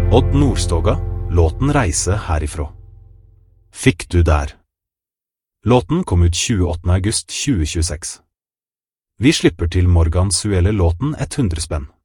Odd Nordstoga, låten Reise herifra. Fikk du der. Låten kom ut 28. august 2026. Vi slipper til Morgan Suelle låten 100 spenn.